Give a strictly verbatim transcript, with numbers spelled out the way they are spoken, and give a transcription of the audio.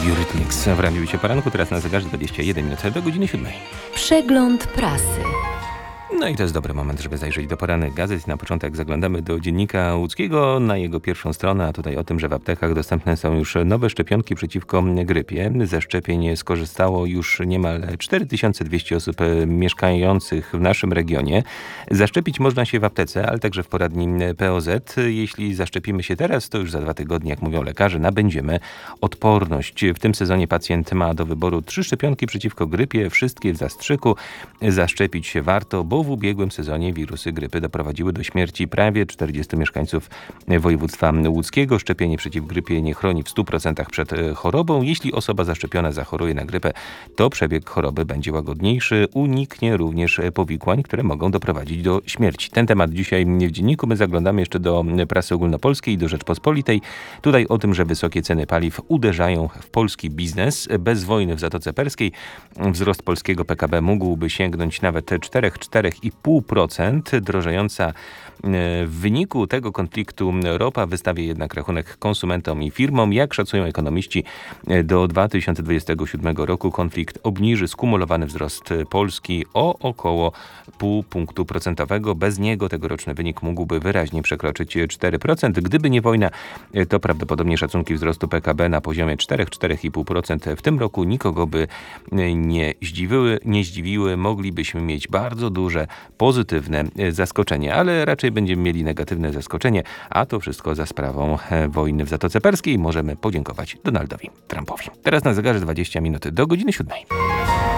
Eurythmics w Radiu Wicie Poranku, teraz na zegarze dwadzieścia jeden minut do godziny siódmej. Przegląd prasy. No i to jest dobry moment, żeby zajrzeć do porannych gazet. Na początek zaglądamy do Dziennika Łódzkiego, na jego pierwszą stronę, a tutaj o tym, że w aptekach dostępne są już nowe szczepionki przeciwko grypie. Ze szczepień skorzystało już niemal cztery tysiące dwieście osób mieszkających w naszym regionie. Zaszczepić można się w aptece, ale także w poradni P O Z. Jeśli zaszczepimy się teraz, to już za dwa tygodnie, jak mówią lekarze, nabędziemy odporność. W tym sezonie pacjent ma do wyboru trzy szczepionki przeciwko grypie, wszystkie w zastrzyku. Zaszczepić się warto, bo w ubiegłym sezonie wirusy grypy doprowadziły do śmierci prawie czterdziestu mieszkańców województwa łódzkiego. Szczepienie przeciw grypie nie chroni w stu procentach przed chorobą. Jeśli osoba zaszczepiona zachoruje na grypę, to przebieg choroby będzie łagodniejszy. Uniknie również powikłań, które mogą doprowadzić do śmierci. Ten temat dzisiaj w dzienniku. My zaglądamy jeszcze do prasy ogólnopolskiej i do Rzeczpospolitej. Tutaj o tym, że wysokie ceny paliw uderzają w polski biznes. Bez wojny w Zatoce Perskiej wzrost polskiego P K B mógłby sięgnąć nawet cztery do czterech i pół procent. Drożejąca w wyniku tego konfliktu ropa wystawia jednak rachunek konsumentom i firmom. Jak szacują ekonomiści, do dwa tysiące dwudziestego siódmego roku konflikt obniży skumulowany wzrost Polski o około pół punktu procentowego. Bez niego tegoroczny wynik mógłby wyraźnie przekroczyć cztery procent. Gdyby nie wojna, to prawdopodobnie szacunki wzrostu P K B na poziomie cztery do czterech i pół procent w tym roku nikogo by nie zdziwiły. Nie zdziwiły. Moglibyśmy mieć bardzo duże pozytywne zaskoczenie, ale raczej będziemy mieli negatywne zaskoczenie, a to wszystko za sprawą wojny w Zatoce Perskiej. Możemy podziękować Donaldowi Trumpowi. Teraz na zegarze dwadzieścia minut do godziny siódmej.